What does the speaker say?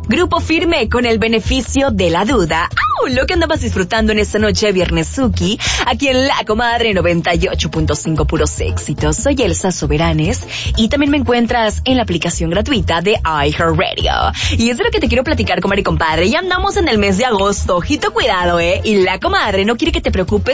Grupo Firme con el beneficio de la duda. ¡Au! Lo que andabas disfrutando en esta noche de Viernesuki, aquí en La Comadre 98.5 puros éxitos. Soy Elsa Soberanes y también me encuentras en la aplicación gratuita de iHeartRadio. Y es de lo que te quiero platicar, comadre y compadre. Ya andamos en el mes de agosto. Ojito, cuidado, Y La Comadre no quiere que te preocupes